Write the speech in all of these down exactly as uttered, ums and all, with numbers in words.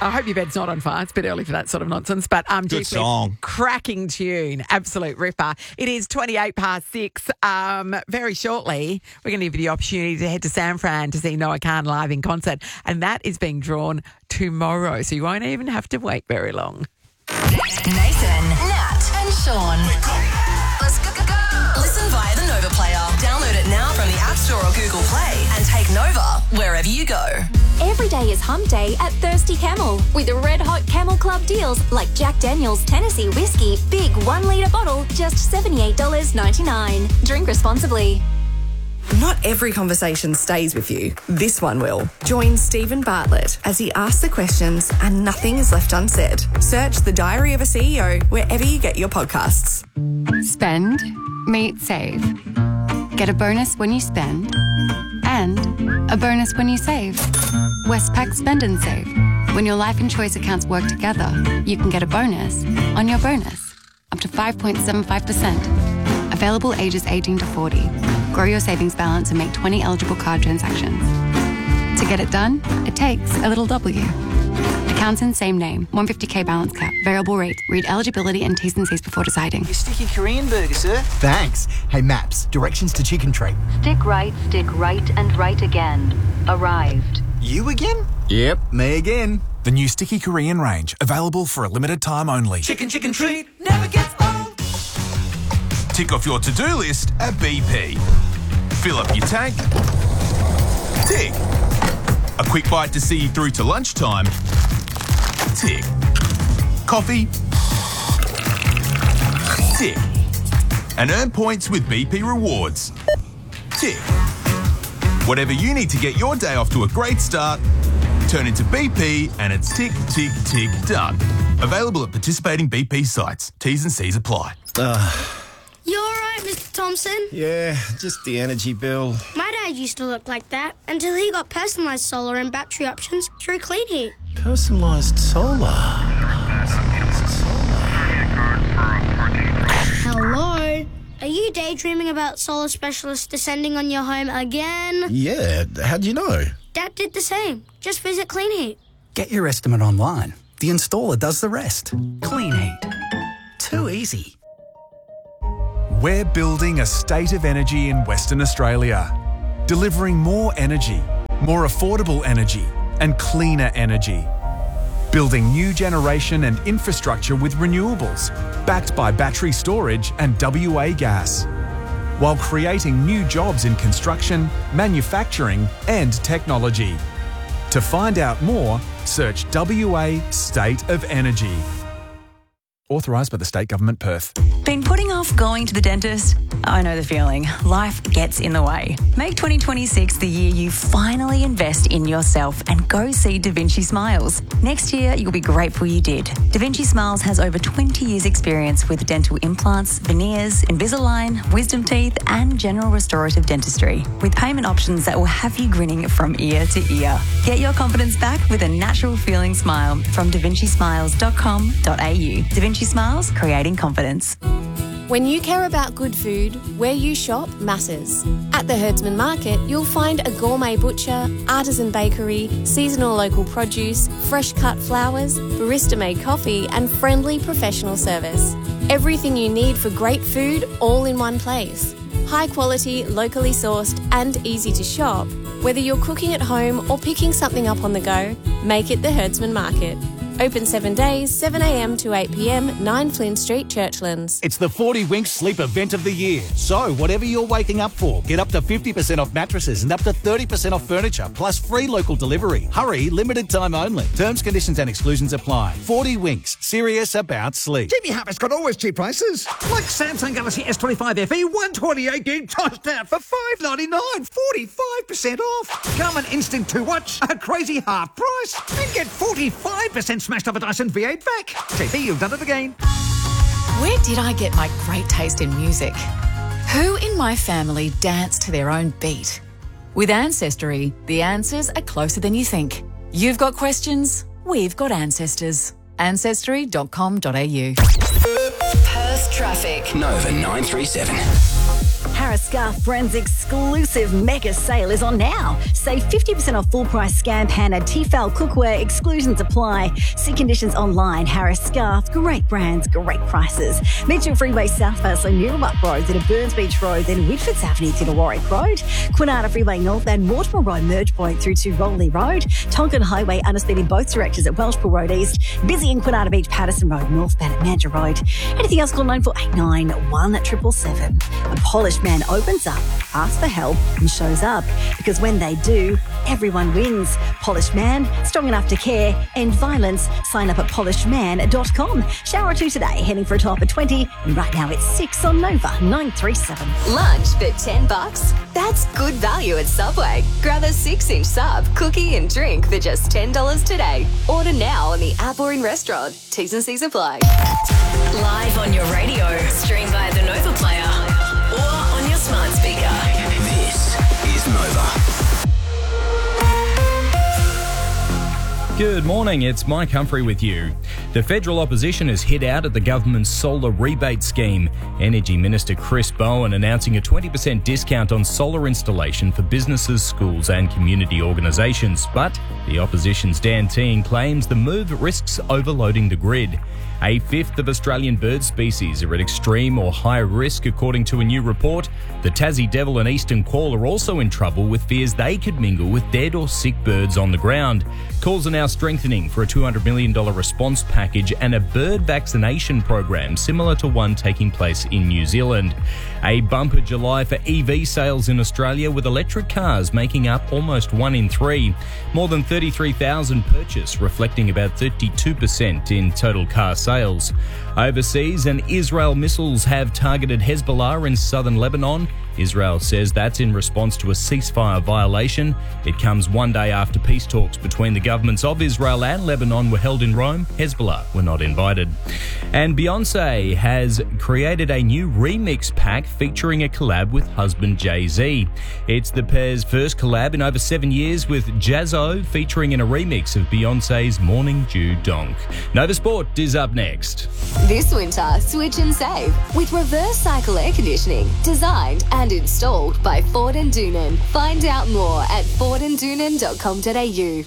I hope your bed's not on fire. It's a bit early for that sort of nonsense. But um, Good G-Flip, song. cracking tune. Absolute ripper. It is twenty-eight past six. Um, very shortly, we're going to give you the opportunity to head to San Fran to see Noah Khan live in concert. And that is being drawn tomorrow. So you won't even have to wait very long. Nathan, Nat, and Sean. Let's go, go, go. Listen via the Nova Player. Download it now from the App Store or Google Play and take Nova wherever you go. Every day is hump day at Thirsty Camel with the red hot Camel Club deals like Jack Daniel's Tennessee Whiskey, big one litre bottle, just seventy-eight dollars ninety-nine. Drink responsibly. Not every conversation stays with you. This one will. Join Stephen Bartlett as he asks the questions and nothing is left unsaid. Search The Diary of a C E O wherever you get your podcasts. Spend, meet, save. Get a bonus when you spend and a bonus when you save. Westpac Spend and Save. When your life and choice accounts work together, you can get a bonus on your bonus, up to five point seven five percent. Available ages eighteen to forty. Grow your savings balance and make twenty eligible card transactions. To get it done, it takes a little W. Accounts in same name. one hundred fifty K balance cap. Variable rate. Read eligibility and T's and C's before deciding. Your sticky Korean burger, sir. Thanks. Hey, Maps. Directions to Chicken Treat. Stick right, stick right and right again. Arrived. You again? Yep, me again. The new Sticky Korean range, available for a limited time only. Chicken, chicken treat never gets old. Tick off your to-do list at B P. Fill up your tank. Tick. A quick bite to see you through to lunchtime. Tick. Coffee. Tick. And earn points with B P Rewards. Tick. Whatever you need to get your day off to a great start, turn into B P and it's tick, tick, tick, done. Available at participating B P sites. T's and C's apply. Uh, you all right, Mister Thompson? Yeah, just the energy bill. My dad used to look like that until he got personalised solar and battery options through Clean Heat. Personalised solar? Hello? Are you daydreaming about solar specialists descending on your home again? Yeah, how'd you know? Dad did the same. Just visit Clean Heat. Get your estimate online. The installer does the rest. Clean Heat. Too easy. We're building a state of energy in Western Australia, delivering more energy, more affordable energy, and cleaner energy. Building new generation and infrastructure with renewables, backed by battery storage and W A gas, while creating new jobs in construction, manufacturing, and technology. To find out more, search W A State of Energy. Authorised by the State Government, Perth. Been putting off going to the dentist? I know the feeling. Life gets in the way. Make twenty twenty-six the year you finally invest in yourself and go see Da Vinci Smiles. Next year, you'll be grateful you did. Da Vinci Smiles has over twenty years experience with dental implants, veneers, Invisalign, wisdom teeth and general restorative dentistry, with payment options that will have you grinning from ear to ear. Get your confidence back with a natural feeling smile from da vinci smiles dot com dot a u. Da Vinci Smiles, creating confidence. When you care about good food, where you shop matters. At the Herdsman Market, you'll find a gourmet butcher, artisan bakery, seasonal local produce, fresh cut flowers, barista-made coffee and friendly professional service. Everything you need for great food all in one place. High quality, locally sourced and easy to shop. Whether you're cooking at home or picking something up on the go, make it the Herdsman Market. Open seven days, seven a m to eight p m, nine Flynn Street, Churchlands. It's the forty Winks Sleep Event of the Year. So, whatever you're waking up for, get up to fifty percent off mattresses and up to thirty percent off furniture, plus free local delivery. Hurry, limited time only. Terms, conditions and exclusions apply. forty Winks, serious about sleep. Jimmy Harper's got always cheap prices. Like Samsung Galaxy S twenty-five F E, one twenty-eight gig touchdown for five ninety-nine, forty-five percent off. Come and instant to watch a crazy half price and get forty-five percent smashed up a Dyson V eight vac. J P, you've done it again. Where did I get my great taste in music? Who in my family danced to their own beat? With Ancestry, the answers are closer than you think. You've got questions, we've got ancestors. ancestry dot com dot a u. Perth traffic. Nova nine three seven. Harry Harris Scarf Friends exclusive mega sale is on now. Save fifty percent off full price Scam Pan and Tefal cookware. Exclusions apply. See conditions online. Harris Scarf, great brands, great prices. Mitchell Freeway southbound, so Newbuck Road, then Burns Beach Road, then Whitfords Avenue to the Warwick Road. Quinata Freeway north and Mortimer Road merge point through to Rowley Road. Tonkin Highway underspeed in both directions at Welshpool Road East. Busy in Quinata Beach, Patterson Road northbound at Mandurah Road. Anything else, call nine four eight nine, one seven seven seven. A polished man opens up, asks for help and shows up, because when they do, everyone wins. Polished man, strong enough to care, end violence. Sign up at polished man dot com. Shower or two today, heading for a top of twenty. And right now it's six on Nova nine three seven. Lunch for ten bucks? That's good value at Subway. Grab a six-inch sub, cookie and drink for just ten dollars today. Order now on the app or in restaurant. T's and C's apply. Live on your radio, stream via the Nova Player or on your smart speaker. This is Nova. Good morning, it's Mike Humphrey with you. The federal opposition has hit out at the government's solar rebate scheme. Energy Minister Chris Bowen announcing a twenty percent discount on solar installation for businesses, schools and community organisations. But the opposition's Dan Tehan claims the move risks overloading the grid. A fifth of Australian bird species are at extreme or high risk, according to a new report. The Tassie devil and eastern quail are also in trouble, with fears they could mingle with dead or sick birds on the ground. Calls are now strengthening for a two hundred million dollars response package and a bird vaccination program similar to one taking place in New Zealand. A bumper July for E V sales in Australia, with electric cars making up almost one in three. More than thirty-three thousand purchased, reflecting about thirty-two percent in total car sales. Overseas, and Israel missiles have targeted Hezbollah in southern Lebanon. Israel says that's in response to a ceasefire violation. It comes one day after peace talks between the governments of Israel and Lebanon were held in Rome. Hezbollah were not invited. And Beyonce has created a new remix pack featuring a collab with husband Jay-Z. It's the pair's first collab in over seven years, with Jazzo featuring in a remix of Beyonce's Morning Dew Donk. Nova Sport is up next. This winter, switch and save with reverse cycle air conditioning, designed and installed by Ford and Doonan. Find out more at ford and doonan dot com dot a u.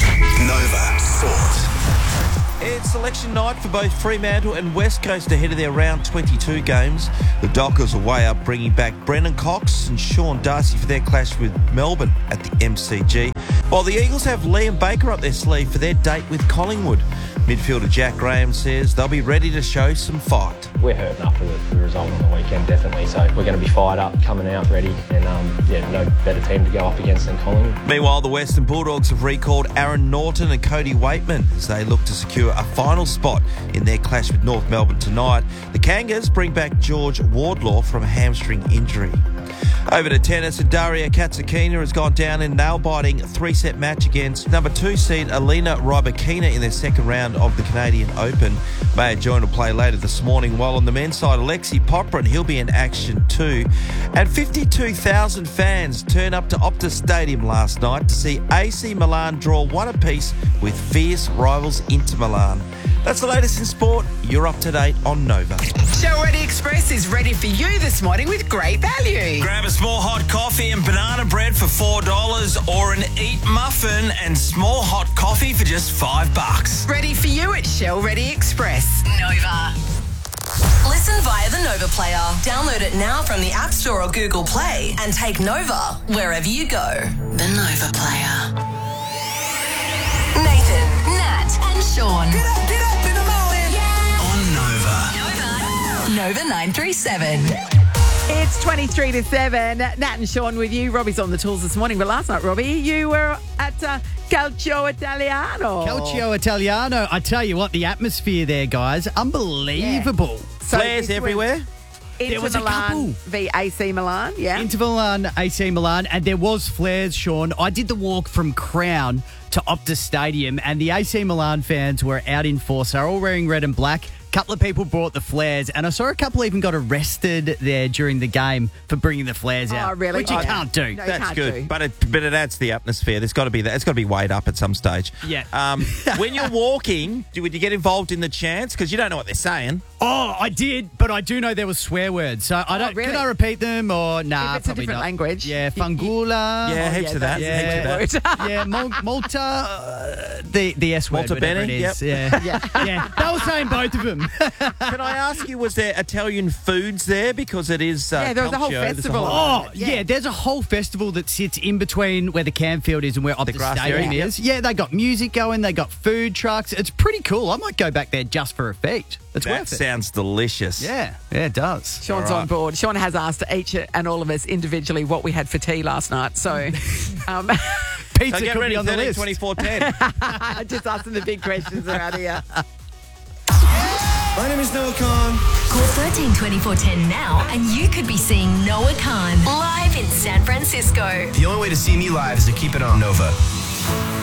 Nova Sport. It's selection night for both Fremantle and West Coast ahead of their round twenty-two games. The Dockers are way up, bringing back Brennan Cox and Sean Darcy for their clash with Melbourne at the M C G, while the Eagles have Liam Baker up their sleeve for their date with Collingwood. Midfielder Jack Graham says they'll be ready to show some fight. We're hurting after the, the result on the weekend, definitely, so we're going to be fired up, coming out ready, and um, yeah, no better team to go up against than Collingwood. Meanwhile, the Western Bulldogs have recalled Aaron Norton and Cody Waitman as they look to secure a final spot in their clash with North Melbourne tonight. The Kangas bring back George Wardlaw from a hamstring injury. Over to tennis, and Daria Katsakina has gone down in a nail-biting three-set match against number two seed Alina Rybakina in their second round of the Canadian Open. Mayer joined to play later this morning, while on the men's side, Alexei Popyrin, he'll be in action too. And fifty-two thousand fans turned up to Optus Stadium last night to see A C Milan draw one apiece with fierce rivals Inter Milan. That's the latest in sport. You're up to date on Nova. Show Ready Express is ready for you this morning with great value. Grab a small hot coffee and banana bread for four dollars, or an Eat muffin and small hot coffee for just five bucks. Ready for you at Shell Ready Express. Nova. Listen via the Nova Player. Download it now from the App Store or Google Play and take Nova wherever you go. The Nova Player. Nathan, Nat and Sean. Get up, get up in the morning. Yeah. On Nova. Nova. Nova nine three seven. It's twenty-three to seven. Nat and Sean with you. Robbie's on the tools this morning, but last night, Robbie, you were at uh, Calcio Italiano. Calcio Italiano. I tell you what, the atmosphere there, guys, unbelievable. Yeah. So Flares everywhere. Inter there was Milan a couple. v A C Milan, yeah. Inter Milan, A C Milan, and there was flares, Sean. I did the walk from Crown to Optus Stadium, and the A C Milan fans were out in force. They're all wearing red and black. A couple of people brought the flares, and I saw a couple even got arrested there during the game for bringing the flares out. Oh, really? Which you Oh, can't do. No, you That's can't good, do. but it but it adds to the atmosphere. There's got to be that. It's got to be weighed up at some stage. Yeah. Um, when you're walking, do would you get involved in the chants because you don't know what they're saying? Oh, I did, but I do know there was swear words. So I don't. really? Can I repeat them or nah? If it's a probably different not. language. Yeah, fangula. Yeah, heaps yeah, of that. that's Heaps of that. yeah, Mol- Malta. Uh, the the S word. Malta whatever Bene, it is. yep. Yeah. yeah, They were saying both of them. Can I ask you, was there Italian foods there because it is? Uh, Yeah, there was a whole Calcio, there's festival. whole- Oh, yeah. There's a whole festival that sits in between where the Campfield is and where the grass stadium area, is. Yeah, they got music going, they got food trucks. It's pretty cool. I might go back there just for a feat. It's that worth it. sounds delicious. Yeah, yeah, it does. Sean's All right. on board. Sean has asked each and all of us individually what we had for tea last night. So, um, Pizza So get could ready, be on the thirteen, list. twenty-four, ten. just asking the big questions around here. My name is Noah Khan. Call thirteen twenty-four ten now and you could be seeing Noah Khan live in San Francisco. The only way to see me live is to keep it on Nova.